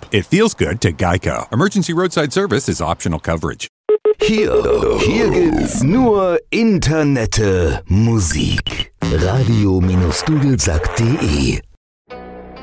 It feels good to Geico. Emergency roadside service is optional coverage. Hier gibt's nur Internette Musik. Radio-Dudelsack.de